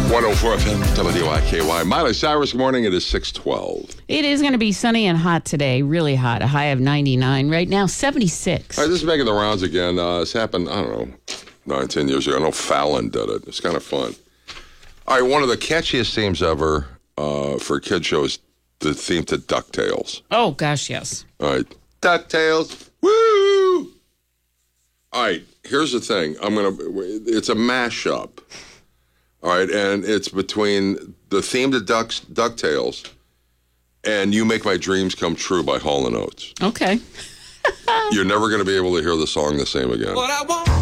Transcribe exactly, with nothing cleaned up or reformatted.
one oh four F M, W I K Y. Miley Cyrus, good morning. It is six twelve. It is going to be sunny and hot today, really hot. A high of ninety-nine. Right now, seventy-six. All right, this is making the rounds again. Uh, this happened, I don't know, nine, ten years ago. I know Fallon did it. It's kind of fun. All right, one of the catchiest themes ever uh, for a kid show is the theme to DuckTales. Oh, gosh, yes. All right, DuckTales, woo! All right, here's the thing. I'm gonna. It's a mashup. All right, and it's between the theme to Ducks, DuckTales and You Make My Dreams Come True by Hall and Oates. Okay. You're never going to be able to hear the song the same again. What I want.